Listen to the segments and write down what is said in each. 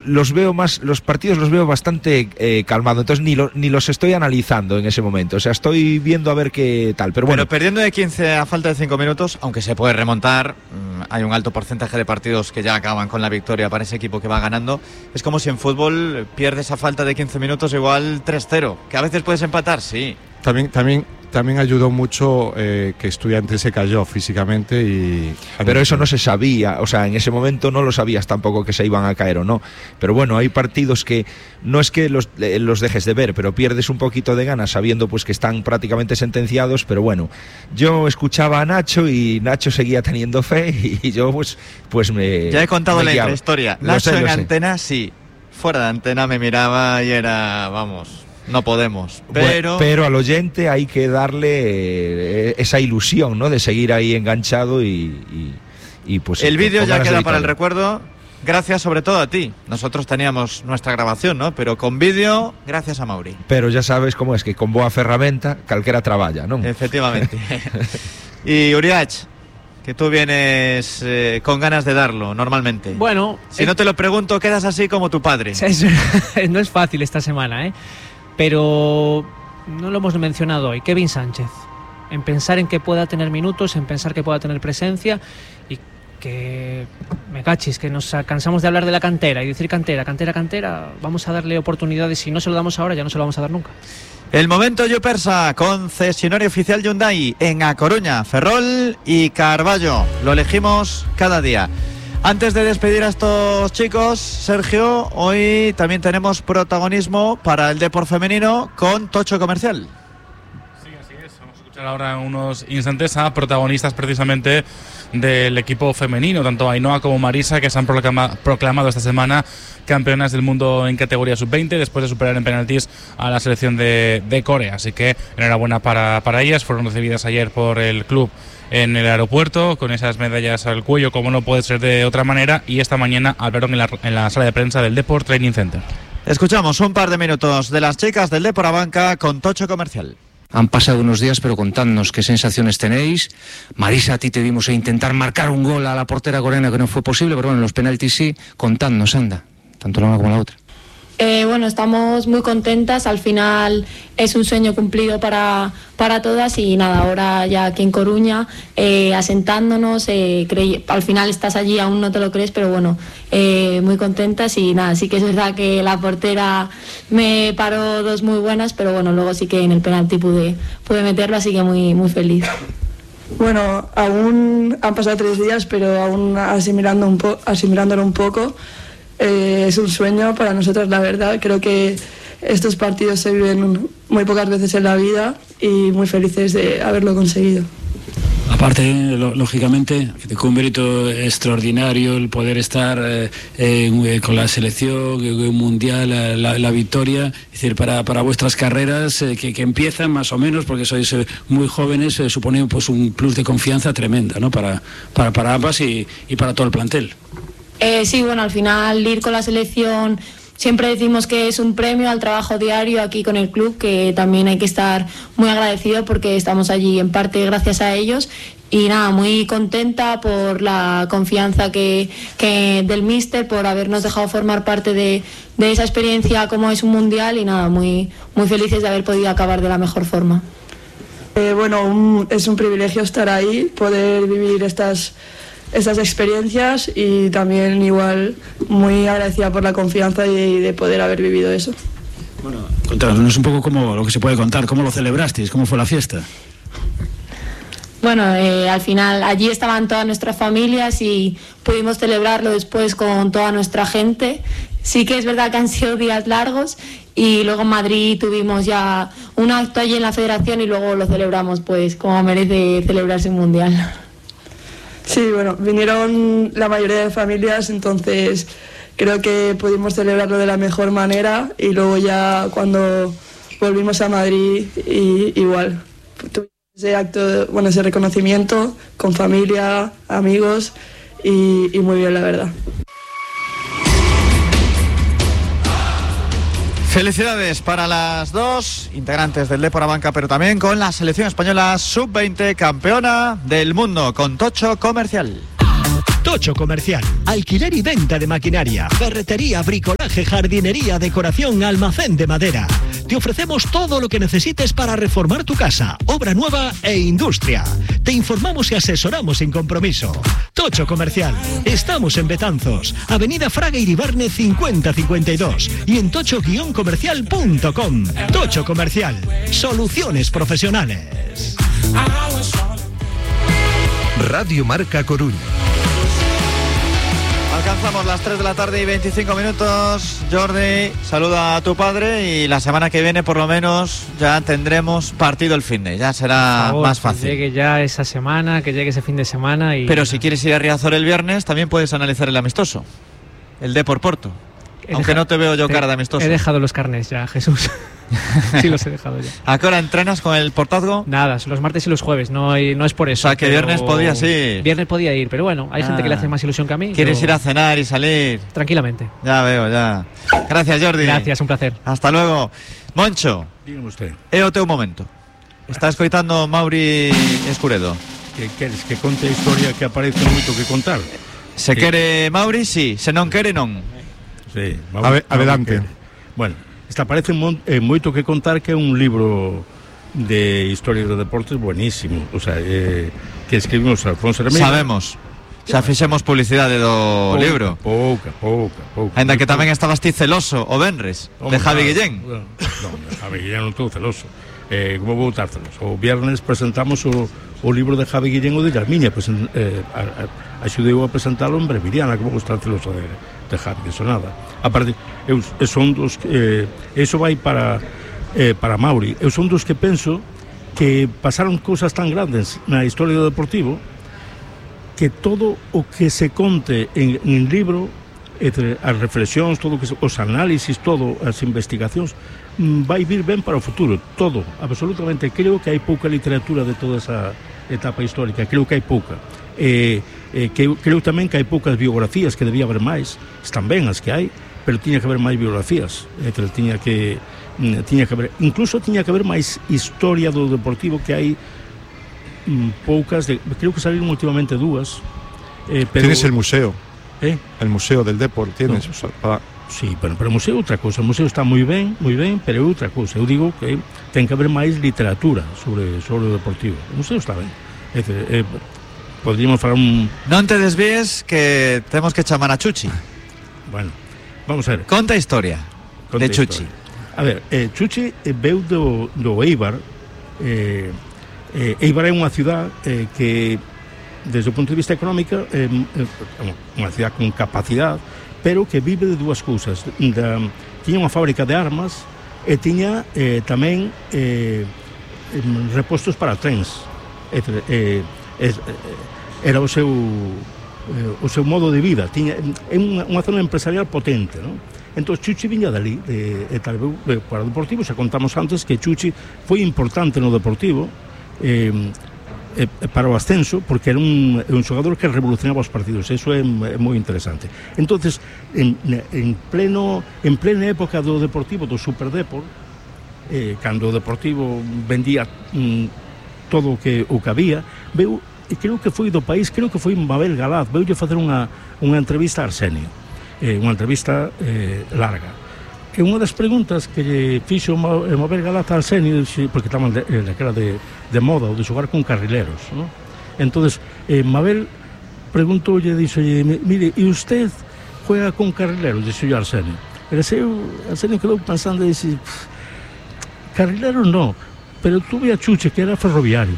los partidos los veo bastante calmado, entonces ni los estoy analizando en ese momento, o sea, estoy viendo a ver qué tal, pero bueno. Pero perdiendo de 15 a falta de 5 minutos, aunque se puede remontar, hay un alto porcentaje de partidos que ya acaban con la victoria para ese equipo que va ganando. Es como si en fútbol pierdes a falta de 15 minutos igual 3-0, que a veces puedes empatar, sí. También ayudó mucho que Estudiantes se cayó físicamente pero eso no se sabía, o sea, en ese momento no lo sabías tampoco que se iban a caer o no, pero bueno, hay partidos que no es que los dejes de ver, pero pierdes un poquito de ganas sabiendo pues que están prácticamente sentenciados, pero bueno, yo escuchaba a Nacho y Nacho seguía teniendo fe y yo pues me... Ya he contado la historia, Nacho en antena sí, fuera de antena me miraba y era, vamos... No podemos, pero al oyente hay que darle esa ilusión, ¿no? De seguir ahí enganchado y pues... El vídeo ya queda para el recuerdo, gracias sobre todo a ti. Nosotros teníamos nuestra grabación, ¿no? Pero con vídeo, gracias a Mauri. Pero ya sabes cómo es, que con boa ferramenta calquera traballa, ¿no? Efectivamente. Y Uriach, que tú vienes con ganas de darlo, normalmente. Bueno... Si no te lo pregunto, quedas así como tu padre. No es fácil esta semana, ¿eh? Pero no lo hemos mencionado hoy, Kevin Sánchez, en pensar en que pueda tener minutos, en pensar que pueda tener presencia y que me cachis, que nos cansamos de hablar de la cantera y decir cantera, vamos a darle oportunidades, si no se lo damos ahora ya no se lo vamos a dar nunca. El momento Yupersa, concesionario oficial Hyundai en A Coruña, Ferrol y Carballo, lo elegimos cada día. Antes de despedir a estos chicos, Sergio, hoy también tenemos protagonismo para el deporte femenino con Tocho Comercial. Sí, así es. Vamos a escuchar ahora en unos instantes a protagonistas precisamente del equipo femenino, tanto Ainhoa como Marisa, que se han proclamado esta semana campeonas del mundo en categoría sub-20 después de superar en penaltis a la selección de Corea. Así que enhorabuena para ellas. Fueron recibidas ayer por el club en el aeropuerto con esas medallas al cuello, como no puede ser de otra manera, y esta mañana hablaron en la sala de prensa del Deport Training Center. Escuchamos un par de minutos de las chicas del Depor Abanca con Tocho Comercial. Han pasado unos días, pero contadnos qué sensaciones tenéis. Marisa, a ti te vimos intentar marcar un gol a la portera coreana que no fue posible, pero bueno, en los penaltis sí. Contadnos, anda, tanto la una como la otra. Bueno, estamos muy contentas, al final es un sueño cumplido para todas y nada, ahora ya aquí en Coruña, asentándonos, al final estás allí, aún no te lo crees, pero bueno, muy contentas y nada, sí que es verdad que la portera me paró dos muy buenas, pero bueno, luego sí que en el penalti pude meterlo, así que muy, muy feliz. Bueno, aún han pasado 3 días, pero aún asimilándolo un poco. Es un sueño para nosotros, la verdad. Creo que estos partidos se viven muy pocas veces en la vida y muy felices de haberlo conseguido. Aparte, lógicamente, con un mérito extraordinario el poder estar con la selección, el mundial, la victoria, es decir, para vuestras carreras que empiezan más o menos, porque sois muy jóvenes, supone pues un plus de confianza tremenda, ¿no? Para ambas y para todo el plantel. Sí, bueno, al final ir con la selección siempre decimos que es un premio al trabajo diario aquí con el club, que también hay que estar muy agradecido porque estamos allí en parte gracias a ellos. Y nada, muy contenta por la confianza que del míster, por habernos dejado formar parte de esa experiencia como es un mundial y nada, muy, muy felices de haber podido acabar de la mejor forma. Bueno, es un privilegio estar ahí, poder vivir estas experiencias y también igual muy agradecida por la confianza y de poder haber vivido eso. Bueno, contadnos un poco cómo lo que se puede contar, cómo lo celebrasteis, cómo fue la fiesta. Bueno, al final allí estaban todas nuestras familias y pudimos celebrarlo después con toda nuestra gente. Sí que es verdad que han sido días largos y luego en Madrid tuvimos ya un acto allí en la federación y luego lo celebramos pues como merece celebrarse un mundial. Sí, bueno, vinieron la mayoría de familias, entonces creo que pudimos celebrarlo de la mejor manera y luego ya cuando volvimos a Madrid igual tuvimos ese acto, bueno, ese reconocimiento con familia, amigos y muy bien, la verdad. Felicidades para las dos integrantes del Depor Abanca, pero también con la selección española sub-20 campeona del mundo con Tocho Comercial. Tocho Comercial. Alquiler y venta de maquinaria, ferretería, bricolaje, jardinería, decoración, almacén de madera. Te ofrecemos todo lo que necesites para reformar tu casa, obra nueva e industria. Te informamos y asesoramos sin compromiso. Tocho Comercial. Estamos en Betanzos, Avenida Fraga Iribarne 5052 y en tocho-comercial.com. Tocho Comercial. Soluciones profesionales. Radio Marca Coruña. Alcanzamos las 3 de la tarde y 25 minutos. Jordi, saluda a tu padre y la semana que viene por lo menos ya tendremos partido el finde. Ya será más fácil. Que llegue ya esa semana, que llegue ese fin de semana. Pero si quieres ir a Riazor el viernes, también puedes analizar el amistoso. El Depor Porto. Aunque no te veo yo cara de amistoso. He dejado los carnés ya, Jesús. Sí, los he dejado ya. ¿A qué hora entrenas con el Portazgo? Nada, son los martes y los jueves, no es por eso. O sea, que viernes podías ir. Viernes podía ir, pero bueno, hay gente que le hace más ilusión que a mí. ¿Quieres ir a cenar y salir? Tranquilamente. Ya veo, ya. Gracias, Jordi. Gracias, un placer. Hasta luego. Moncho. Dígame usted. Éote un momento. Está escoitando Mauri Escuredo. Que queres que conte a historia que aparece moito que contar? Se quere Mauri, sí. Se non quere, non. Sí, adelante. Bueno, esta parece moito que contar, que é un libro de historia de deportes buenísimo, o sea, que escribimos Alfonso Hermida. Sabemos. Xa fixemos publicidade do libro. Pouca. Ainda que tamén estabas ti celoso o venres de Javi Guillén. Non, Javi Guillén non estou celoso. Como vou estar celoso? O viernes presentamos o libro de Javi Guillén, o de Yarmiña, axudeu a presentalo en Breviriana. Como vou estar celoso de Javi, de eso nada. Aparte, eu son dos eso vai para Mauri. Eu son dos que penso que pasaron cousas tan grandes na historia do Deportivo que todo o que se conte en libro, as reflexións, todo os análisis, todo as investigacións, vai vir ben para o futuro, todo, absolutamente. Creo que hai pouca literatura de toda esa etapa histórica, creo que hai pouca. Creo tamén que hai poucas biografías, que debía haber máis. Están ben as que hai, pero tiña que haber máis biografías, tiña que haber, incluso tiña que haber máis historia do Deportivo, que hai poucas, creo que salieron últimamente dúas. Tienes el museo. El museo del Depor, tienes. No. Sí, pero o museo é outra cousa. O museo está moi ben, pero é outra cousa. Eu digo que ten que haber máis literatura sobre o Deportivo. O museo está ben. Podríamos falar un... Non te desvíes, que temos que chamar a Chuchi. Bueno, vamos a ver. Conta a historia de Chuchi. A ver, Chuchi veu do Eibar. Eibar é unha ciudad que, desde o punto de vista económico, é unha ciudad con capacidade, pero que vive de dúas cousas. Tiña unha fábrica de armas e tiña tamén repostos para trens. Era o seu modo de vida. É unha zona empresarial potente, non? Entón Chuchi viña dali, para o Deportivo. Xa contamos antes que Chuchi foi importante no Deportivo para o ascenso, porque era un xogador que revolucionaba os partidos. Eso é moi interesante. Entonces, en plena época do Deportivo, do Super Depor, cando o Deportivo vendía todo o que había, veu, creo que foi do país, creo que foi Mabel Galaz, veulle facer unha entrevista a Arsenio, unha entrevista larga. E unha das preguntas que lle fixo Mabel Galaz a Arsenio, porque estaban daquela de moda, o de xogar con carrileros, ¿no? Entonces Mabel preguntoulle, dixolle, mire, e usted juega con carrileros? Dixolle a Arsenio. Pero Arsenio quedou pensando e dixe, carrileros no, pero tuve a Chuche, que era ferroviario.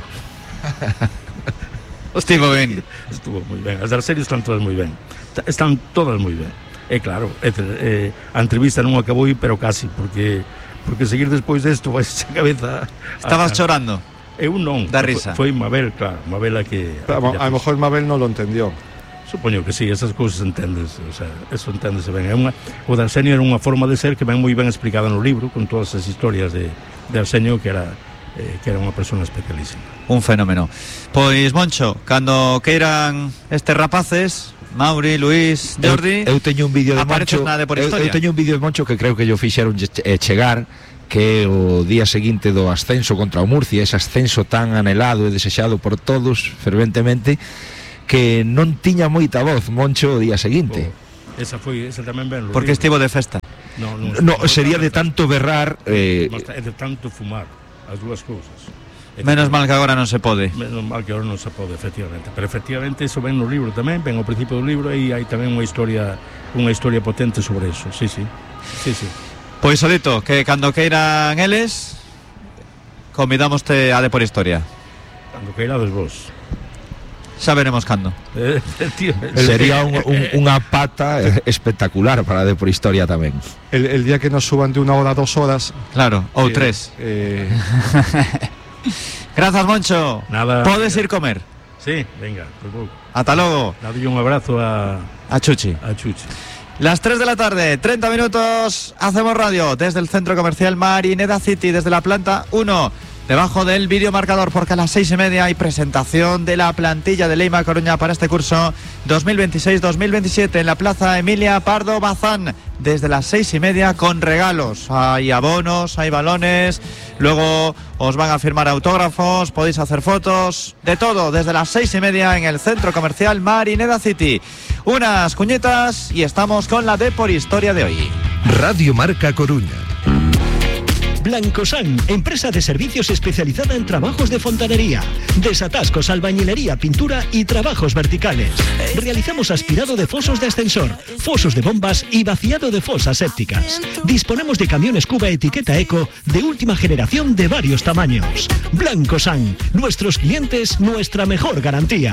Estivo ben. Estuvo moi ben. As de Arsenio están todas moi ben. Están todas moi ben. Claro, a entrevista non acabou, pero casi, porque seguir despois desto vai a cabeza. Estabas chorando? Eu non. Da risa. Foi Mabel, claro, Mabel a que... A lo mejor Mabel non lo entendió. Supoño que sí, esas cousas entendes, o sea, eso enténdese ben. O de Arsenio era unha forma de ser que ben moi ben explicada no libro, con todas as historias de Arsenio, que era unha persona especialísima. Un fenómeno. Pois, Moncho, cando queiran estes rapaces, Mauri, Luís, Jordi, eu teño un vídeo de Moncho. Eu teño un vídeo de Moncho que creo que yo fixeron chegar, que é o día seguinte do ascenso contra o Murcia, ese ascenso tan anhelado e desexado por todos ferventemente, que non tiña moita voz Moncho o día seguinte. Esa tamén ben. Porque estivo de festa. No, sería de tanto berrar de tanto fumar, as dúas cousas. Menos mal que agora non se pode. Menos mal que agora non se pode, efectivamente. Pero efectivamente iso ven no libro tamén, ven ao principio do libro e hai tamén unha historia potente sobre eso. Sí. Pois solito, que cando queiran eles convidámoste a de por historia. Cando queirades vos. Xa veremos cando. Sería unha pata espectacular para de por historia tamén. El día que nos suban de 1 hora a 2 horas. Claro, ou 3. Gracias, Moncho. Nada. Podes ir comer. Sí, venga, pues voy. Hasta luego. Dadle un abrazo a Chuchi. Las 3 de la tarde, 30 minutos, hacemos radio desde el centro comercial Marineda City, desde la planta 1. Debajo del videomarcador, porque a las 6:30 hay presentación de la plantilla de Leima Coruña para este curso 2026-2027 en la Plaza Emilia Pardo Bazán, desde las 6:30 con regalos. Hay abonos, hay balones, luego os van a firmar autógrafos, podéis hacer fotos, de todo, desde las 6:30 en el centro comercial Marineda City. Unas cuñetas y estamos con la de por historia de hoy. Radio Marca Coruña. Blancosan, empresa de servicios especializada en trabajos de fontanería, desatascos, albañilería, pintura y trabajos verticales. Realizamos aspirado de fosos de ascensor, fosos de bombas y vaciado de fosas sépticas. Disponemos de camiones Cuba etiqueta Eco de última generación de varios tamaños. Blancosan, nuestros clientes, nuestra mejor garantía.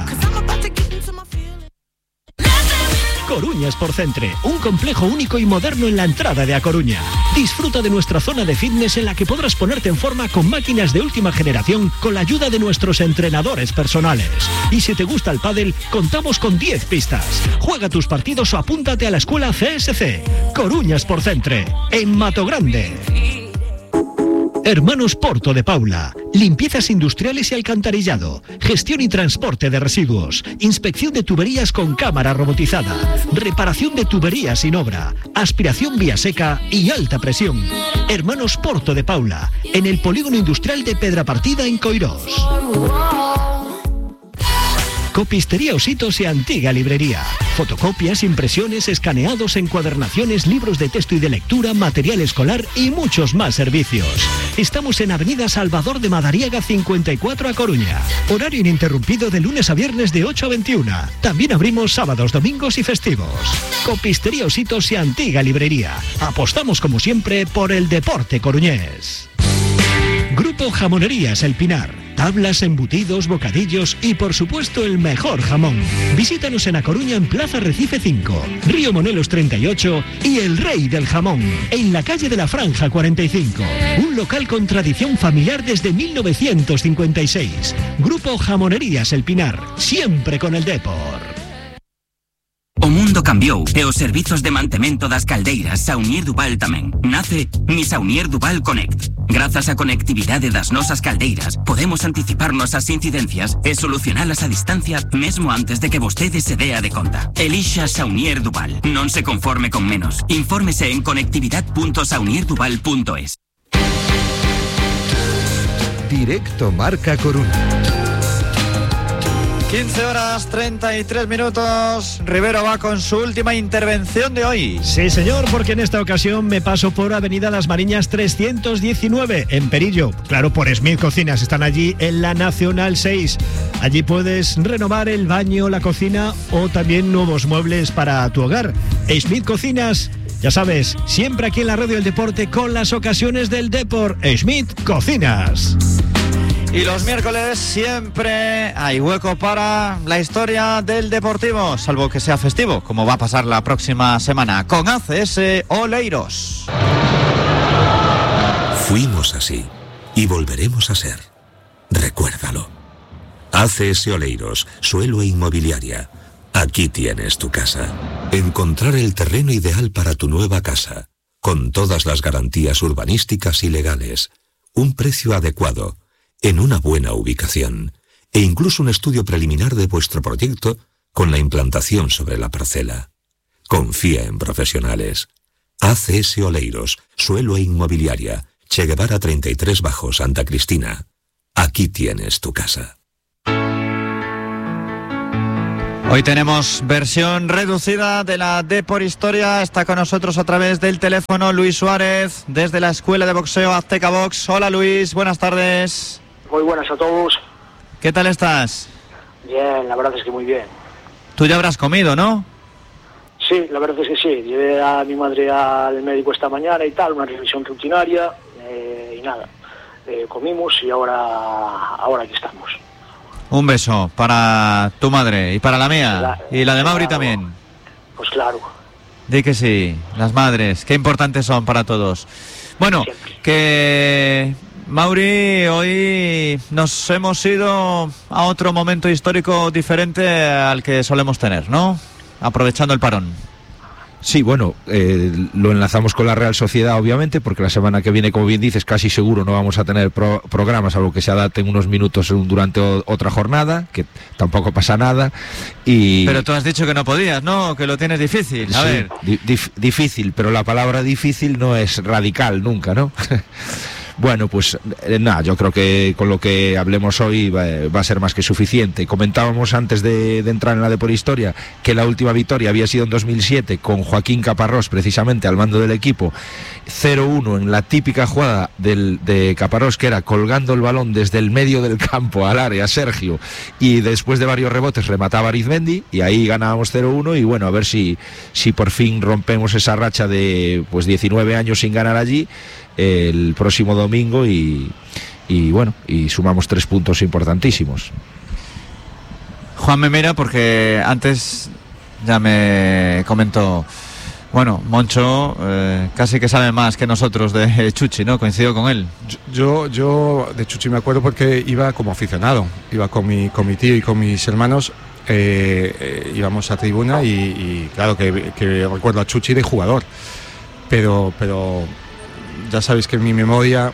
Coruña Sportcentre, un complejo único y moderno en la entrada de A Coruña. Disfruta de nuestra zona de fitness en la que podrás ponerte en forma con máquinas de última generación con la ayuda de nuestros entrenadores personales. Y si te gusta el pádel, contamos con 10 pistas. Juega tus partidos o apúntate a la escuela CSC. Coruña Sportcentre, en Mato Grande. Hermanos Porto de Paula, limpiezas industriales y alcantarillado, gestión y transporte de residuos, inspección de tuberías con cámara robotizada, reparación de tuberías sin obra, aspiración vía seca y alta presión. Hermanos Porto de Paula, en el polígono industrial de Pedrapartida en Coirós. Copistería Ositos y Antigua Librería. Fotocopias, impresiones, escaneados, encuadernaciones, libros de texto y de lectura, material escolar y muchos más servicios. Estamos en Avenida Salvador de Madariaga 54 a Coruña. Horario ininterrumpido de lunes a viernes de 8 a 21. También abrimos sábados, domingos y festivos. Copistería Ositos y Antigua Librería. Apostamos como siempre por el deporte coruñés. Grupo Jamonerías El Pinar. Tablas, embutidos, bocadillos y por supuesto el mejor jamón. Visítanos en A Coruña en Plaza Recife 5, Río Monelos 38 y El Rey del Jamón, en la calle de la Franja 45. Un local con tradición familiar desde 1956. Grupo Jamonerías El Pinar, siempre con el Depor. O mundo cambiou e os servizos de mantemento das caldeiras Saunier Duval tamén. Nace Mi Saunier Duval Connect. Grazas á conectividade das nosas caldeiras, podemos anticiparnos ás incidencias e solucionalas a distancia mesmo antes de que vostede se dea de conta. Elixa Saunier Duval. Non se conforme con menos. Infórmese en conectividad.saunierduval.es. Directo Marca Coruña. 15 horas 33 minutos. Rivero va con su última intervención de hoy. Sí, señor, porque en esta ocasión me paso por Avenida Las Mariñas 319 en Perillo. Claro, por Smith Cocinas, están allí en la Nacional 6. Allí puedes renovar el baño, la cocina o también nuevos muebles para tu hogar. Smith Cocinas, ya sabes, siempre aquí en la Radio del Deporte con las ocasiones del Depor. Smith Cocinas. Y los miércoles siempre hay hueco para la historia del Deportivo, salvo que sea festivo, como va a pasar la próxima semana con ACS Oleiros. Fuimos así y volveremos a ser. Recuérdalo. ACS Oleiros, suelo e inmobiliaria. Aquí tienes tu casa. Encontrar el terreno ideal para tu nueva casa, con todas las garantías urbanísticas y legales, un precio adecuado, en una buena ubicación e incluso un estudio preliminar de vuestro proyecto con la implantación sobre la parcela. Confía en profesionales. ACS Oleiros, suelo e inmobiliaria, Che Guevara 33 Bajo, Santa Cristina. Aquí tienes tu casa. Hoy tenemos versión reducida de la Deporhistoria. Está con nosotros a través del teléfono Luis Suárez, desde la Escuela de Boxeo Azteca Box. Hola Luis, buenas tardes. Muy buenas a todos. ¿Qué tal estás? Bien, la verdad es que muy bien. Tú ya habrás comido, ¿no? Sí, la verdad es que sí. Llevé a mi madre al médico esta mañana y tal, una revisión rutinaria y nada. Comimos y ahora aquí estamos. Un beso para tu madre y para la mía y la de Mauri también. Pues claro. Di que sí, las madres, qué importantes son para todos. Bueno, que Mauri, hoy nos hemos ido a otro momento histórico diferente al que solemos tener, ¿no? Aprovechando el parón. Sí, bueno, lo enlazamos con la Real Sociedad, obviamente, porque la semana que viene, como bien dices, casi seguro no vamos a tener programas, algo que se adapten unos minutos durante otra jornada, que tampoco pasa nada. Pero tú has dicho que no podías, ¿no? Que lo tienes difícil. A ver. Difícil, pero la palabra difícil no es radical nunca, ¿no? Bueno, pues nada, yo creo que con lo que hablemos hoy va a ser más que suficiente. Comentábamos antes de entrar en la Deporhistoria que la última victoria había sido en 2007 con Joaquín Caparrós, precisamente al mando del equipo, 0-1 en la típica jugada de Caparrós, que era colgando el balón desde el medio del campo al área Sergio, y después de varios rebotes remataba Arizmendi, y ahí ganábamos 0-1. Y bueno, a ver si por fin rompemos esa racha de 19 años sin ganar allí el próximo domingo y bueno, y sumamos 3 puntos importantísimos. Juan me mira porque antes ya me comentó, bueno, Moncho casi que sabe más que nosotros de Chuchi, ¿no? Coincido con él. Yo de Chuchi me acuerdo porque iba como aficionado, iba con mi tío y con mis hermanos, íbamos a tribuna y claro que recuerdo a Chuchi de jugador, pero ya sabéis que en mi memoria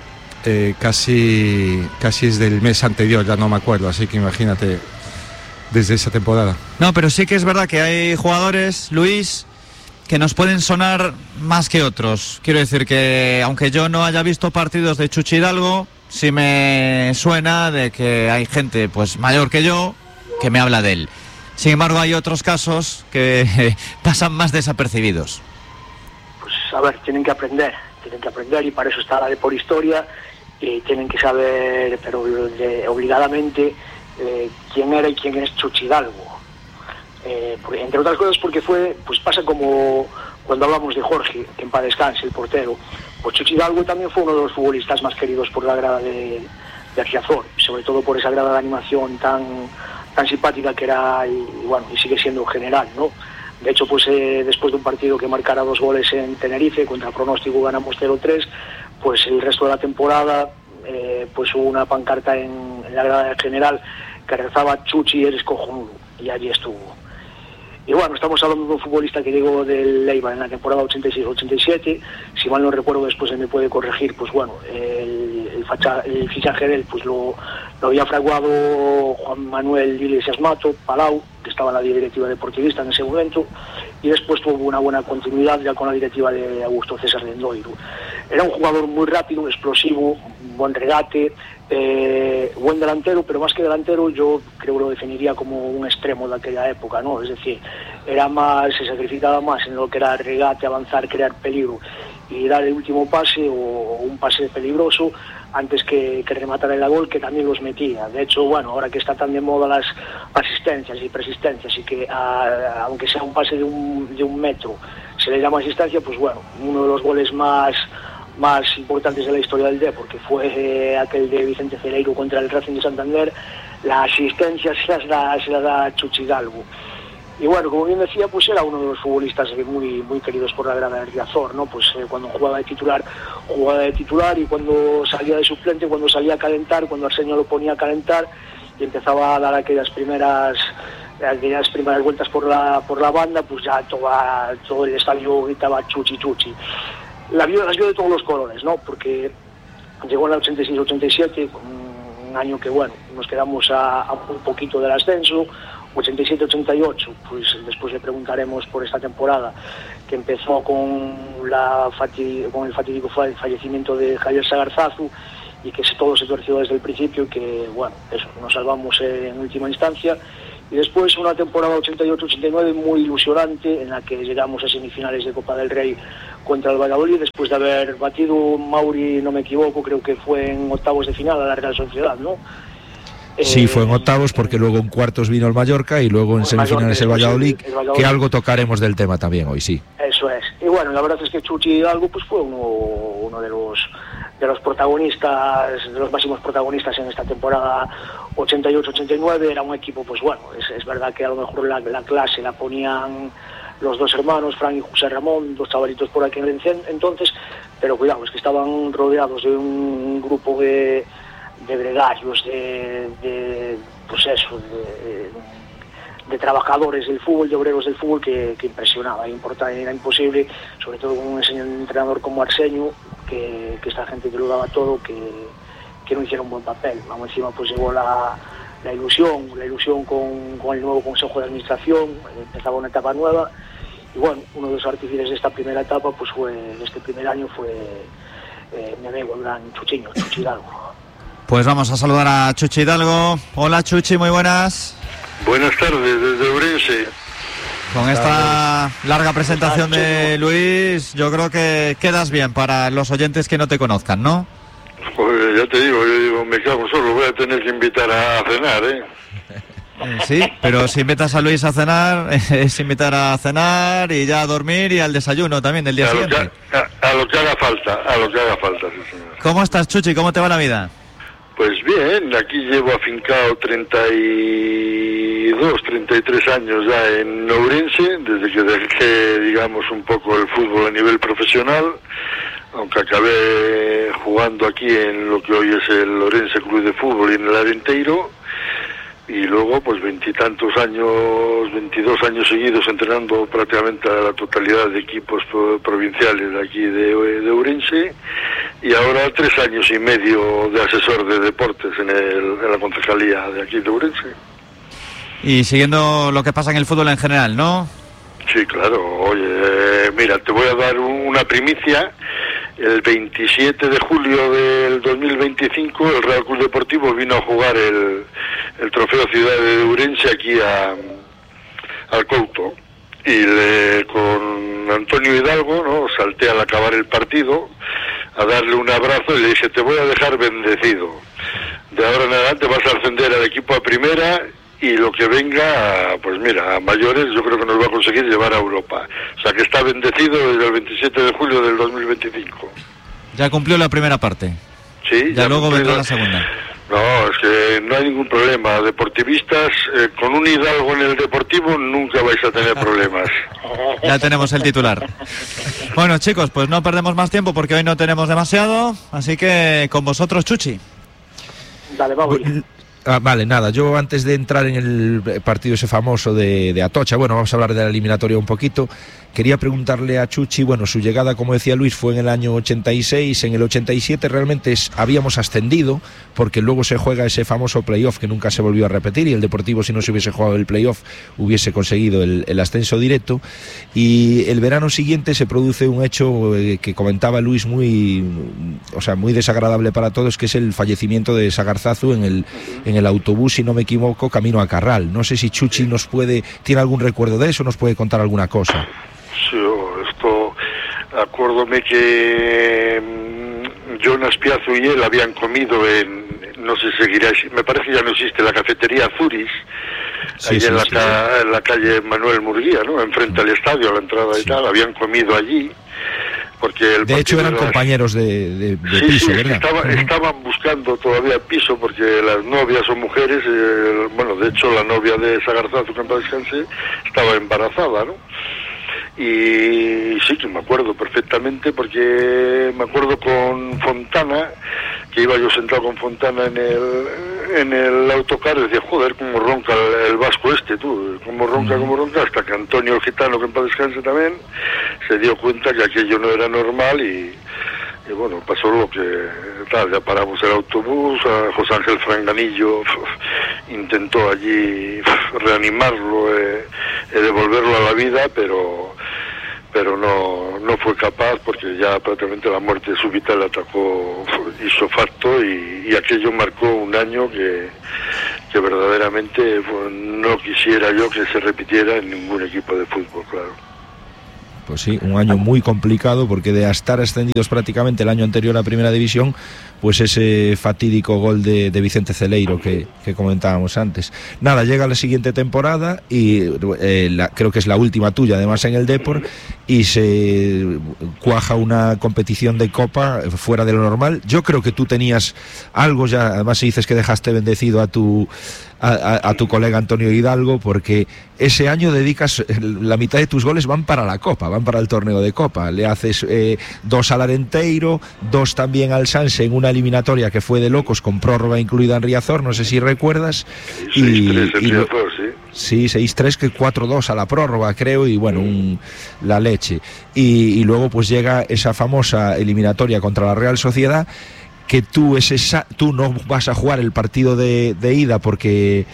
casi es del mes anterior, ya no me acuerdo, así que imagínate, desde esa temporada. No, pero sí que es verdad que hay jugadores, Luis, que nos pueden sonar más que otros. Quiero decir que, aunque yo no haya visto partidos de Chuchi Hidalgo, sí me suena de que hay gente pues mayor que yo que me habla de él. Sin embargo, hay otros casos que pasan más desapercibidos. Pues a ver, tienen que aprender y para eso está la Deporhistoria, y tienen que saber, pero obligadamente, quién era y quién es Chuchi Hidalgo. Entre otras cosas porque pasa como cuando hablamos de Jorge, que en paz descanse, el portero. Pues Chuchi Hidalgo también fue uno de los futbolistas más queridos por la grada de Riazor, sobre todo por esa grada de animación tan simpática que era y sigue siendo general, ¿no? De hecho, después de un partido que marcara 2 goles en Tenerife, contra pronóstico ganamos 0-3, pues el resto de la temporada hubo una pancarta en la grada general que rezaba Chuchi, eres cojonudo, y allí estuvo. Y bueno, estamos hablando de un futbolista que llegó del Eibar en la temporada 86-87, si mal no recuerdo, después se me puede corregir, pues bueno, el fichaje de él pues lo había fraguado Juan Manuel Iglesias Mato, Palau, que estaba en la directiva deportivista en ese momento, y después tuvo una buena continuidad ya con la directiva de Augusto César Lendoiro. Era un jugador muy rápido, explosivo, buen regate, buen delantero, pero más que delantero yo creo que lo definiría como un extremo de aquella época, ¿no? Es decir, se sacrificaba más en lo que era regate, avanzar, crear peligro y dar el último pase o un pase peligroso antes que rematar el gol, que también los metía. De hecho, bueno, ahora que está tan de moda las asistencias y persistencias, y que aunque sea un pase de un metro se le llama asistencia, pues bueno, uno de los goles más importantes de la historia del Depor, que fue aquel de Vicente Celeiro contra el Racing de Santander, la asistencia se la da Chuchi Hidalgo. Y bueno, como bien decía, pues era uno de los futbolistas muy queridos por la grada de Riazor, ¿no? Pues cuando jugaba de titular, y cuando salía de suplente, cuando salía a calentar, cuando Arsenio lo ponía a calentar y empezaba a dar aquellas primeras vueltas por la banda, pues ya todo el estadio gritaba Chuchi, Chuchi. Las vio de todos los colores, ¿no? Porque llegó en el 86-87, un año que, bueno, nos quedamos a un poquito del ascenso. 87-88, pues después le preguntaremos por esta temporada, que empezó con el fatídico fallecimiento de Javier Sagarzazu, y que todo se torció desde el principio, y que, bueno, eso, nos salvamos en última instancia. Y después una temporada 88-89 muy ilusionante, en la que llegamos a semifinales de Copa del Rey contra el Valladolid, después de haber batido Mauri, no me equivoco, creo que fue en octavos de final a la Real Sociedad, ¿no? Sí, fue en octavos, porque luego en cuartos vino el Mallorca y luego en semifinales el Valladolid, que algo tocaremos del tema también hoy, sí. Eso es. Y bueno, la verdad es que Chuchi Hidalgo pues fue uno de los protagonistas, de los máximos protagonistas en esta temporada 88-89. Era un equipo, pues bueno, es verdad que a lo mejor la clase la ponían los dos hermanos, Fran y José Ramón, dos chavalitos por aquel entonces, pero cuidado, es que estaban rodeados de un grupo de gregarios, de trabajadores del fútbol, de obreros del fútbol que impresionaba, era imposible, sobre todo con un entrenador como Arsenio, que esta gente que lo daba todo, que no hiciera un buen papel. Vamos, encima pues llegó la ilusión con el nuevo Consejo de Administración, empezaba una etapa nueva, y bueno, uno de los artífices de esta primera etapa, pues de este primer año fue mi amigo, el gran Chuchi Hidalgo. Pues vamos a saludar a Chuchi Hidalgo. Hola Chuchi, muy buenas. Buenas tardes, desde Ourense. Con esta larga presentación de Luis, yo creo que quedas bien para los oyentes que no te conozcan, ¿no? Pues ya te digo, me cago solo, voy a tener que invitar a cenar, ¿eh? Sí, pero si invitas a Luis a cenar, es invitar a cenar y ya a dormir y al desayuno también del día siguiente. A lo que haga falta, sí señor. ¿Cómo estás, Chuchi? ¿Cómo te va la vida? Pues bien, aquí llevo afincado 32, 33 años ya en Ourense, desde que dejé, digamos, un poco el fútbol a nivel profesional, aunque acabé jugando aquí en lo que hoy es el Ourense Club de Fútbol y en el Arenteiro, y luego pues 22 años seguidos entrenando prácticamente a la totalidad de equipos provinciales de aquí de Ourense, y ahora 3 años y medio de asesor de deportes en la concejalía de aquí de Ourense. Y siguiendo lo que pasa en el fútbol en general, ¿no? Sí, claro. Oye, mira, te voy a dar una primicia. El 27 de julio del 2025 el Real Club Deportivo vino a jugar el Trofeo Ciudad de Ourense aquí al Couto, y con Antonio Hidalgo, ¿no?, salté al acabar el partido a darle un abrazo y le dije: te voy a dejar bendecido, de ahora en adelante vas a ascender al equipo a primera, y lo que venga, pues mira, a mayores yo creo que nos va a conseguir llevar a Europa. O sea que está bendecido desde el 27 de julio del 2025. Ya cumplió la primera parte. Sí. Ya luego vendrá la segunda. No, es que no hay ningún problema. Deportivistas, con un Hidalgo en el Deportivo nunca vais a tener problemas. Ya tenemos el titular. Bueno, chicos, pues no perdemos más tiempo porque hoy no tenemos demasiado, así que con vosotros, Chuchi. Dale, vamos. Vale, nada, yo antes de entrar en el partido ese famoso de Atocha, bueno, vamos a hablar de la eliminatoria un poquito. Quería preguntarle a Chuchi, bueno, su llegada, como decía Luis, fue en el año 86, en el 87 realmente habíamos ascendido, porque luego se juega ese famoso playoff que nunca se volvió a repetir, y el Deportivo, si no se hubiese jugado el playoff, hubiese conseguido el ascenso directo, y el verano siguiente se produce un hecho que comentaba Luis muy desagradable para todos, que es el fallecimiento de Sagarzazu en el autobús, si no me equivoco, camino a Carral. No sé si Chuchi tiene algún recuerdo de eso, nos puede contar alguna cosa. Sí, acuérdome que Jonas Piazzo y él habían comido no sé si seguirá, me parece que ya no existe, la cafetería Azuris, ahí en la calle Manuel Murguía, ¿no?, enfrente al estadio, a la entrada y tal, habían comido allí. Porque de hecho eran compañeros de piso, ¿verdad? Estaban buscando todavía piso, porque las novias o mujeres, de hecho la novia de Sagarzazu, que en paz descanse, estaba embarazada, ¿no? Y sí que me acuerdo perfectamente, porque me acuerdo con Fontana, que iba yo sentado con Fontana en el autocar, y decía: joder, cómo ronca el vasco cómo ronca, hasta que Antonio el Gitano, que en paz descanse también, se dio cuenta que aquello no era normal, y bueno, pasó lo que tal, ya paramos el autobús, a José Ángel Franganillo intentó allí reanimarlo, devolverlo a la vida, pero no fue capaz, porque ya prácticamente la muerte súbita le atacó ipso facto, y aquello marcó un año que que verdaderamente pues, no quisiera yo que se repitiera en ningún equipo de fútbol, claro. Pues sí, un año muy complicado, porque de estar ascendidos prácticamente el año anterior a Primera División, pues ese fatídico gol de Vicente Celeiro que comentábamos antes. Nada, llega la siguiente temporada y creo que es la última tuya además en el Depor, y se cuaja una competición de Copa fuera de lo normal. Yo creo que tú tenías algo ya, además dices que dejaste bendecido a tu colega Antonio Hidalgo, porque ese año dedicas la mitad de tus goles van para la Copa, van para el torneo de Copa. Le haces 2 al Arenteiro, 2 también al Sanse en una eliminatoria que fue de locos, con prórroga incluida en Riazor, no sé si recuerdas. 6-3 en Riazor, sí. Sí, 6-3, que 4-2 a la prórroga, creo, y bueno, la leche. Y luego pues llega esa famosa eliminatoria contra la Real Sociedad, que tú no vas a jugar el partido de ida porque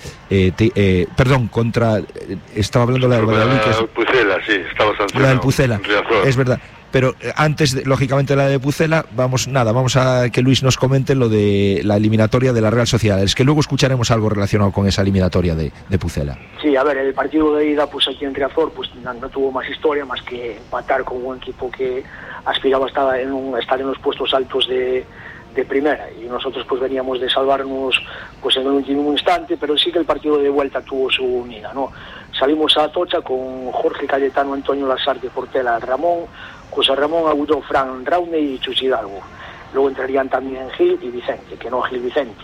estaba hablando de la Valladolid, que es Pucela, sí, estaba sancionado. La del Pucela, es verdad. Pero antes, lógicamente, la de Pucela, vamos a que Luis nos comente lo de la eliminatoria de la Real Sociedad. Es que luego escucharemos algo relacionado con esa eliminatoria de Pucela. Sí, a ver, el partido de ida, pues aquí en Riazor, pues no tuvo más historia más que empatar con un equipo que aspiraba a estar en los puestos altos de primera, y nosotros pues veníamos de salvarnos pues en el último instante, pero sí que el partido de vuelta tuvo su unidad, ¿no? Salimos a Atocha con Jorge Cayetano, Antonio Lasarte, Portela, Ramón, José Ramón, Agudo, Fran, Raune y Chuchi Hidalgo. Luego entrarían también Gil y Vicente, que no Gil Vicente.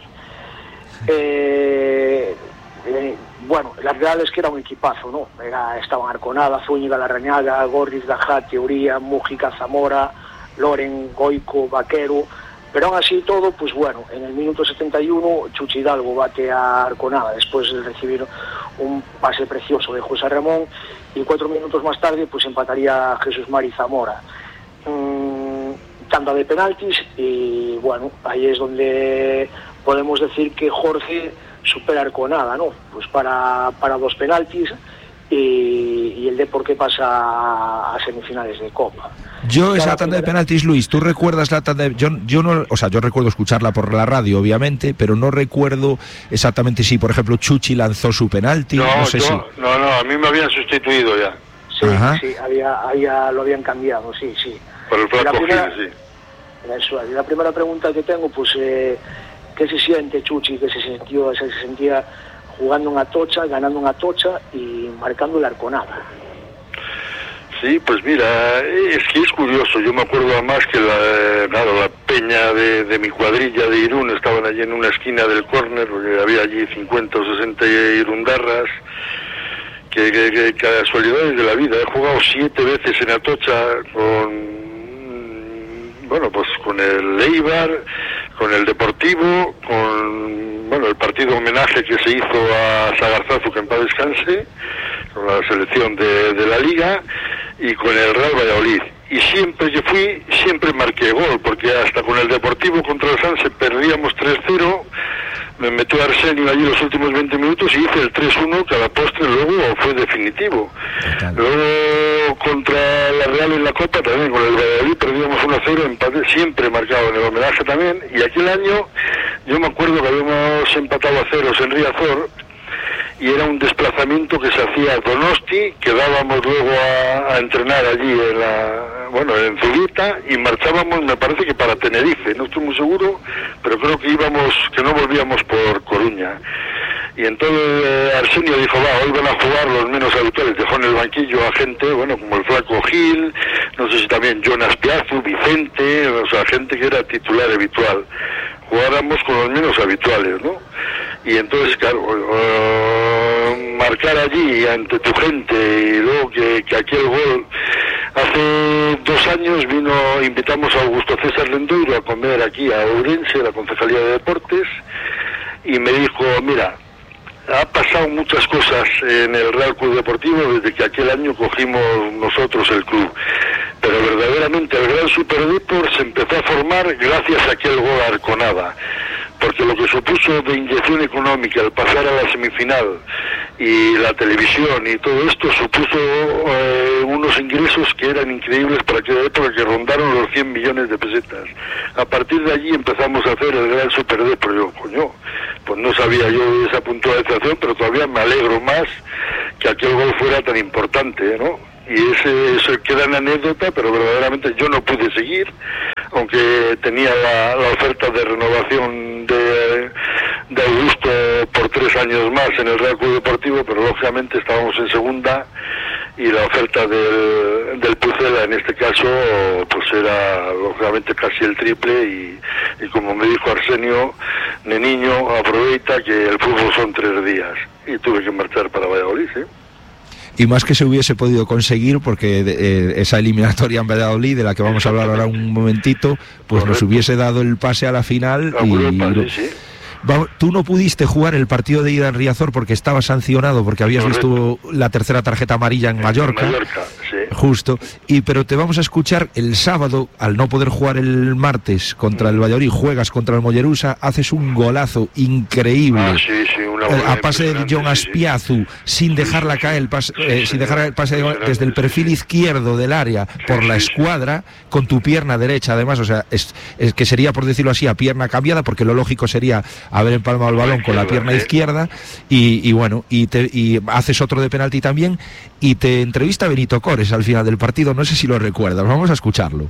Bueno, la verdad es que era un equipazo, ¿no? Estaban Arconada, Zúñiga, Larrañaga, Gorriz, Gajate, Uría, Mújica, Zamora, Loren, Goico, Vaquero. Pero aún así todo, pues bueno, en el minuto 71 Chuchi Hidalgo bate a Arconada después de recibir un pase precioso de José Ramón, y 4 minutos más tarde pues empataría Jesús Mari Zamora. Tanda de penaltis, y bueno, ahí es donde podemos decir que Jorge supera a Arconada, ¿no? Pues para 2 penaltis, y el Depor que pasa a semifinales de Copa. Esa tanda de penaltis, Luis, ¿tú recuerdas la tanda de... Yo no, o sea, yo recuerdo escucharla por la radio, obviamente, pero no recuerdo exactamente si, por ejemplo, Chuchi lanzó su penalti. No, a mí me habían sustituido ya. Sí, lo habían cambiado, sí. Por el flaco Gil, sí. Y la primera pregunta que tengo, pues, ¿qué se siente Chuchi? ¿Qué se sentía jugando en Atocha, ganando en Atocha y marcando el Arconada? Sí, pues mira, es que es curioso. Yo me acuerdo además que la peña de mi cuadrilla de Irún estaban allí en una esquina del córner, porque había allí 50 o 60 irundarras, que casualidades de la vida. He jugado 7 veces en Atocha con el Eibar, con el Deportivo, con el partido homenaje que se hizo a Sagarzazu, que en paz descanse, con la selección de la Liga, y con el Real Valladolid. Y siempre que fui, siempre marqué gol, porque hasta con el Deportivo contra el Sanse perdíamos 3-0, me metió Arsenio allí los últimos 20 minutos y hice el 3-1, que a la postre luego fue definitivo. Luego contra la Real en la Copa también, con el Valladolid perdíamos 1-0, empate, siempre marcado en el homenaje también. Y aquel año yo me acuerdo que habíamos empatado a 0 en Riazor, y era un desplazamiento que se hacía a Donosti, quedábamos luego a entrenar allí en Zubita, y marchábamos, me parece que para Tenerife, no estoy muy seguro, pero creo que no volvíamos por Coruña. Y entonces Arsenio dijo, hoy van a jugar los menos habituales, dejó en el banquillo a gente, como el flaco Gil, no sé si también Jonas Piazu, Vicente, o sea, gente que era titular habitual. Jugáramos con los menos habituales, ¿no? Y entonces, claro, marcar allí ante tu gente, y luego que aquel gol. Hace 2 años invitamos a Augusto César Lendoiro a comer aquí a Ourense, la Concejalía de Deportes, y me dijo, mira, ha pasado muchas cosas en el Real Club Deportivo desde que aquel año cogimos nosotros el club, pero verdaderamente el Gran Super Depor se empezó a formar gracias a aquel gol a Arconada, porque lo que supuso de inyección económica al pasar a la semifinal y la televisión y todo esto supuso unos ingresos que eran increíbles para aquella época, que rondaron los 100 millones de pesetas. A partir de allí empezamos a hacer el Gran Super Depor. Yo, pues no sabía yo de esa puntualización, pero todavía me alegro más que aquel gol fuera tan importante, ¿no? Y eso queda en anécdota, pero verdaderamente yo no pude seguir, aunque tenía la oferta de renovación de Augusto por 3 años más en el Real Club Deportivo, pero lógicamente estábamos en segunda y la oferta del Pucela en este caso pues era lógicamente casi el triple y como me dijo Arsenio, niño, aprovecha que el fútbol son 3 días, y tuve que marchar para Valladolid, ¿sí? Y más que se hubiese podido conseguir, porque esa eliminatoria en Valladolid, de la que vamos a hablar ahora un momentito, pues correcto, nos hubiese dado el pase a la final. Tú no pudiste jugar el partido de ida en Riazor porque estabas sancionado, porque habías correcto, visto la tercera tarjeta amarilla en Mallorca. Sí. Justo. Pero te vamos a escuchar el sábado, al no poder jugar el martes contra el Valladolid, juegas contra el Mollerusa, haces un golazo increíble. A pase de John Aspiazu, sin dejarla caer, sin dejar el pase desde el perfil izquierdo del área por la escuadra, con tu pierna derecha, además, o sea, es que sería, por decirlo así, a pierna cambiada, porque lo lógico sería haber empalmado el balón con la pierna izquierda, y haces otro de penalti también, y te entrevista Benito Cores al final del partido, no sé si lo recuerdas, vamos a escucharlo.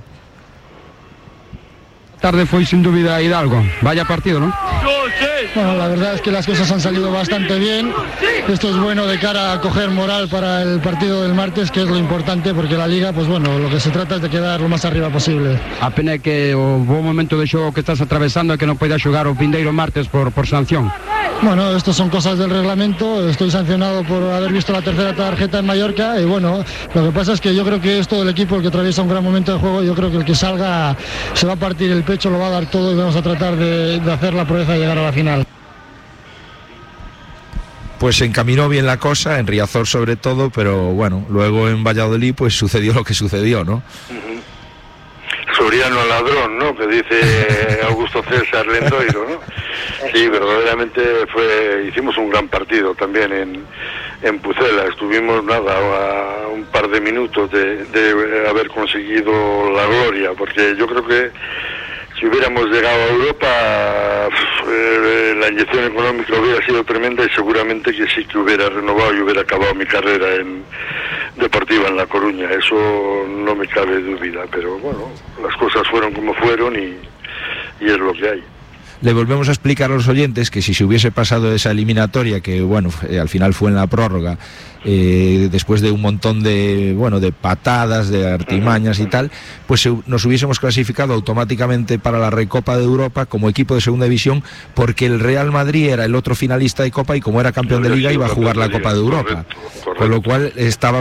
Tarde fue sin duda Hidalgo, vaya partido, ¿no? Bueno, la verdad es que las cosas han salido bastante bien. Esto es bueno de cara a coger moral para el partido del martes, que es lo importante, porque la Liga, pues bueno, lo que se trata es de quedar lo más arriba posible. Apenas que hubo un momento de xogo que estás atravesando que no puedas xogar o vindeiro martes por sanción. Bueno, esto son cosas del reglamento, estoy sancionado por haber visto la tercera tarjeta en Mallorca, y bueno, lo que pasa es que yo creo que es todo el equipo el que atraviesa un gran momento de juego. Yo creo que el que salga se va a partir el pecho, lo va a dar todo, y vamos a tratar de hacer la proeza de llegar a la final. Pues se encaminó bien la cosa, en Riazor sobre todo, pero bueno, luego en Valladolid pues sucedió lo que sucedió, ¿no? Soriano al ladrón, ¿no? Que dice Augusto César Lendoiro, ¿no? Sí, verdaderamente hicimos un gran partido también en Pucela. Estuvimos a un par de minutos de haber conseguido la gloria, porque yo creo que si hubiéramos llegado a Europa, la inyección económica hubiera sido tremenda, y seguramente que sí que hubiera renovado y hubiera acabado mi carrera deportiva en La Coruña. Eso no me cabe duda, pero bueno, las cosas fueron como fueron y es lo que hay. Le volvemos a explicar a los oyentes que si se hubiese pasado esa eliminatoria, que bueno, al final fue en la prórroga, después de un montón de patadas, de artimañas y tal, pues nos hubiésemos clasificado automáticamente para la Recopa de Europa como equipo de segunda división, porque el Real Madrid era el otro finalista de Copa y como era campeón de Liga iba a jugar la Copa de Europa, correcto. Con lo cual estaba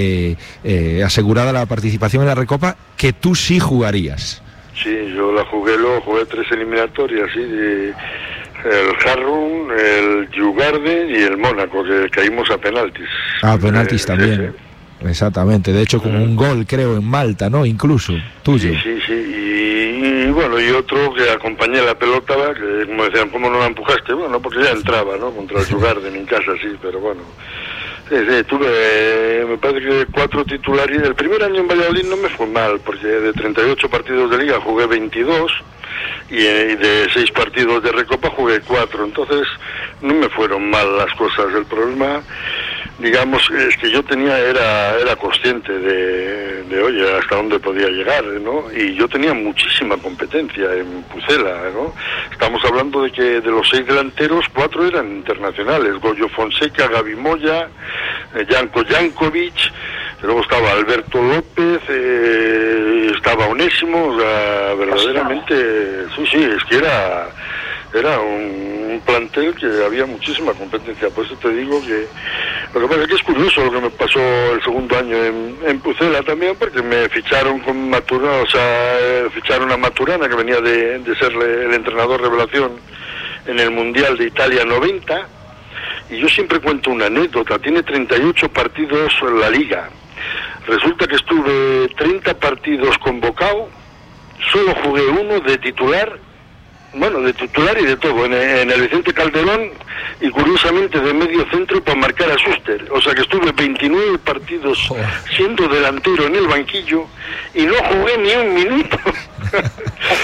asegurada la participación en la Recopa, que tú sí jugarías. Sí, yo jugué 3 eliminatorias, sí, el Harrow, el Djurgården y el Mónaco, que caímos a penaltis. Penaltis también. Sí. Exactamente, de hecho con un gol creo en Malta, ¿no? Incluso, tuyo. Sí, y bueno, y otro que acompañé la pelota, que como decían, ¿cómo no la empujaste? Bueno, porque ya entraba, ¿no? Contra el Djurgården en casa, sí, pero bueno. Sí, tuve, me parece que 4 titulares. El primer año en Valladolid no me fue mal, porque de 38 partidos de Liga jugué 22 y de 6 partidos de Recopa jugué 4, entonces no me fueron mal las cosas. El problema, digamos, es que yo era consciente de oye, hasta dónde podía llegar, ¿no? Y yo tenía muchísima competencia en Pucela, ¿no? Estamos hablando de que de los 6 delanteros, 4 eran internacionales: Goyo Fonseca, Gaby Moya, Janko Jankovic, luego estaba Alberto López, estaba Onésimo, o sea, verdaderamente, sí, es que era un plantel que había muchísima competencia. Por eso te digo que lo que pasa es que es curioso lo que me pasó el segundo año en Pucela también, porque me ficharon con Maturana, ficharon a Maturana, que venía de ser el entrenador revelación en el Mundial de Italia 90, y yo siempre cuento una anécdota. Tiene 38 partidos en la Liga. Resulta que estuve 30 partidos convocado, solo jugué 1 de titular, bueno, de titular y de todo, en el Vicente Calderón, y curiosamente de medio centro para marcar a Schuster. O sea que estuve 29 partidos siendo delantero en el banquillo y no jugué ni un minuto. Y mira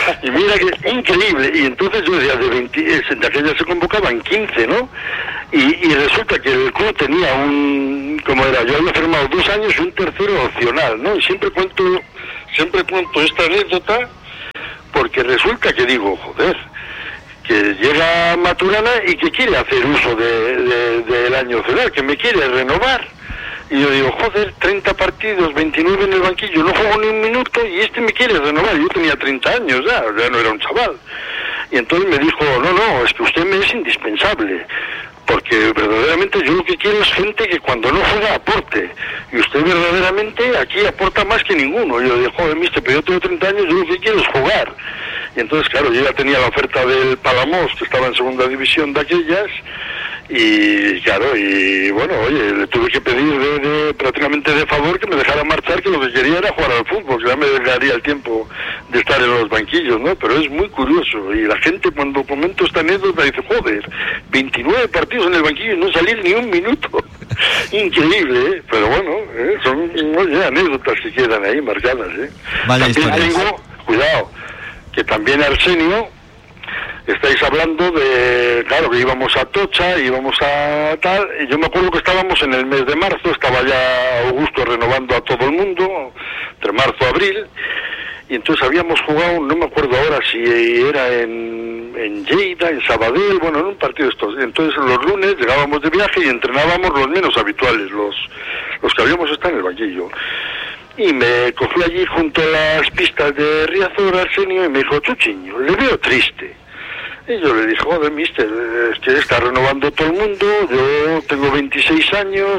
mira que increíble. Y entonces yo decía, de aquella se convocaban 15, ¿no? Y resulta que el club tenía como era, yo había firmado 2 años y un tercero opcional, ¿no? Y siempre cuento esta anécdota porque resulta que digo, joder, que llega Maturana y que quiere hacer uso del año opcional, que me quiere renovar. Y yo digo, joder, 30 partidos, 29 en el banquillo, no juego ni un minuto y este me quiere renovar. Yo tenía 30 años ya no era un chaval. Y entonces me dijo, no, es que usted me es indispensable, porque verdaderamente yo lo que quiero es gente que cuando no juega aporte. Y usted verdaderamente aquí aporta más que ninguno. Y yo digo, joder, mister, pero yo tengo 30 años, yo lo que quiero es jugar. Y entonces, claro, yo ya tenía la oferta del Palamos, que estaba en segunda división de aquellas. Y claro, y bueno, oye, le tuve que pedir prácticamente de favor que me dejara marchar, que lo que quería era jugar al fútbol, que ya me daría el tiempo de estar en los banquillos, ¿no? Pero es muy curioso, y la gente cuando comento esta anécdota dice, joder, 29 partidos en el banquillo y no salir ni un minuto. Increíble, ¿eh? Pero bueno, son anécdotas que quedan ahí marcadas, ¿eh? Vale, también tengo, cuidado, que también Arsenio, estáis hablando de, claro, que íbamos a Tocha, íbamos a tal, y yo me acuerdo que estábamos en el mes de marzo, estaba ya Augusto renovando a todo el mundo, entre marzo y abril, y entonces habíamos jugado, no me acuerdo ahora si era en Lleida, en Sabadell, bueno, en un partido de estos. Entonces los lunes llegábamos de viaje y entrenábamos los menos habituales, los que habíamos estado en el banquillo. Y me cogió allí junto a las pistas de Riazor, Arsenio, y me dijo, Chuchiño, le veo triste. Y yo le dije, joder, mister, es que está renovando todo el mundo, yo tengo 26 años,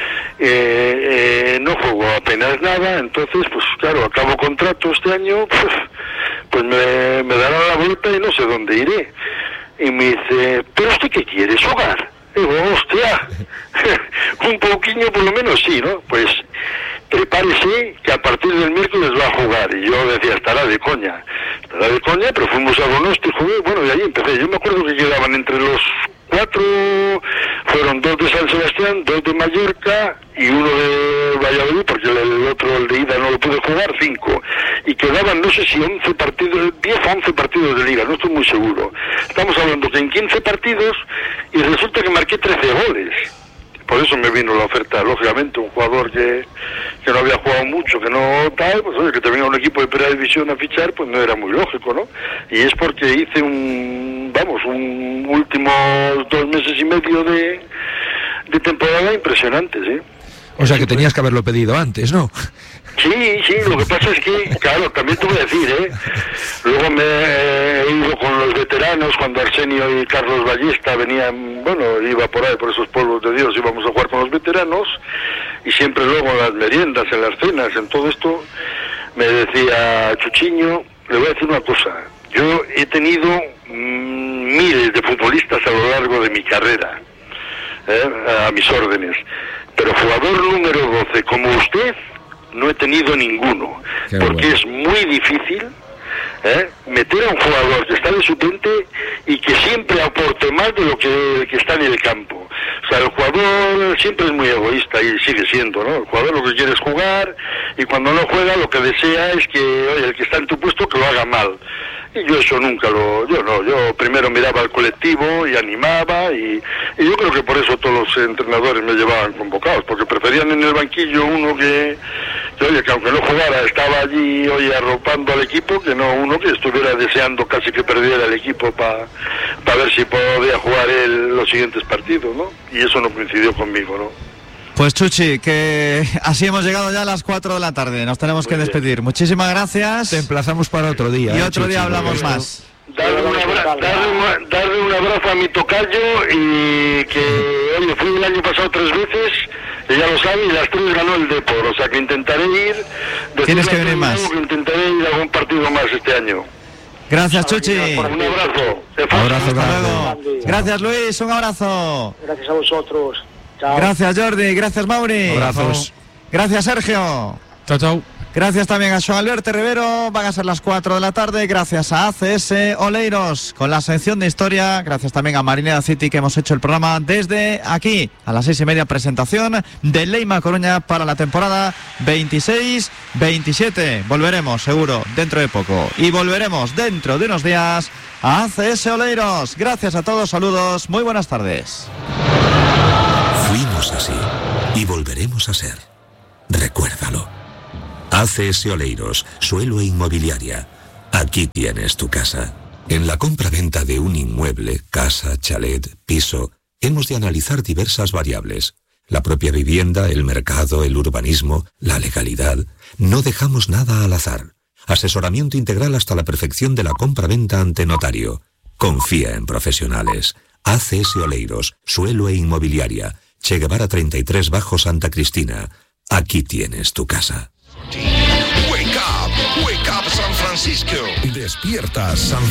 no juego apenas nada, entonces, pues claro, acabo contrato este año, pues me darán la vuelta y no sé dónde iré. Y me dice, ¿pero usted qué quiere? ¿Jugar? Digo, hostia, un poquillo por lo menos sí, ¿no? Pues prepárese que a partir del miércoles va a jugar. Y yo decía, estará de coña, pero fuimos a Donosti y jugué, bueno, y ahí empecé. Yo me acuerdo que quedaban entre los 4, fueron 2 de San Sebastián, 2 de Mallorca y 1 de Valladolid, porque el otro, el de ida, no lo pude jugar, 5. Y quedaban, no sé si 11 partidos, 10 o 11 partidos de liga, no estoy muy seguro. Estamos hablando que en 15 partidos, y resulta que marqué 13 goles. Por eso me vino la oferta, lógicamente, un jugador que no había jugado mucho, que no tal, pues oye, que te venga un equipo de primera división a fichar, pues no era muy lógico, ¿no? Y es porque hice un últimos 2 meses y medio de temporada impresionante, ¿sí? O sea que tenías que haberlo pedido antes, ¿no? Sí, lo que pasa es que, claro, también te voy a decir, luego me he ido con los veteranos, cuando Arsenio y Carlos Ballesta venían, bueno, iba por ahí, por esos pueblos de Dios, íbamos a jugar con los veteranos, y siempre luego en las meriendas, en las cenas, en todo esto, me decía, Chuchiño, le voy a decir una cosa, yo he tenido miles de futbolistas a lo largo de mi carrera, a mis órdenes, pero jugador número 12 como usted, no he tenido ninguno, porque es muy difícil meter a un jugador que está de suplente y que siempre aporte más de lo que está en el campo. O sea, el jugador siempre es muy egoísta y sigue siendo, ¿no? El jugador lo que quiere es jugar y cuando no juega lo que desea es que, oye, el que está en tu puesto que lo haga mal. Y yo eso nunca yo primero miraba al colectivo y animaba y yo creo que por eso todos los entrenadores me llevaban convocados, porque preferían en el banquillo uno que oye, que aunque no jugara estaba allí, oye, arropando al equipo, que no uno que estuviera deseando casi que perdiera el equipo para ver si podía jugar él los siguientes partidos, ¿no? Y eso no coincidió conmigo, ¿no? Pues Chuchi, que así hemos llegado ya a las 4 de la tarde, nos tenemos que despedir. Muchísimas gracias. Te emplazamos para otro día. Y otro Chuchi, día hablamos más. Darle un abrazo a mi tocayo y que, oye, fui el año pasado 3 veces, que ya lo sabe, y las 3 ganó el Depor, o sea que intentaré ir. Tienes que venir más. Intentaré ir a algún partido más este año. Gracias, Chuchi. Un abrazo. Hasta luego. Gracias, Luis, un abrazo. Gracias a vosotros. Chao. Gracias, Jordi, gracias, Mauri. Abrazos. Gracias, Sergio. Chao. Gracias también a Joan Alberto Rivero. Van a ser las 4 de la tarde. Gracias a ACS Oleiros con la sección de historia. Gracias también a Marinera City, que hemos hecho el programa desde aquí. A las 6:30, presentación de Leima Coruña para la temporada 26-27. Volveremos seguro dentro de poco. Y volveremos dentro de unos días a ACS Oleiros. Gracias a todos. Saludos. Muy buenas tardes. Fuimos así y volveremos a ser. Recuérdalo. ACS Oleiros, suelo e inmobiliaria. Aquí tienes tu casa. En la compra-venta de un inmueble, casa, chalet, piso, hemos de analizar diversas variables. La propia vivienda, el mercado, el urbanismo, la legalidad. No dejamos nada al azar. Asesoramiento integral hasta la perfección de la compra-venta ante notario. Confía en profesionales. ACS Oleiros, suelo e inmobiliaria. Che Guevara 33 Bajo Santa Cristina. Aquí tienes tu casa. Wake up San Francisco. Despierta San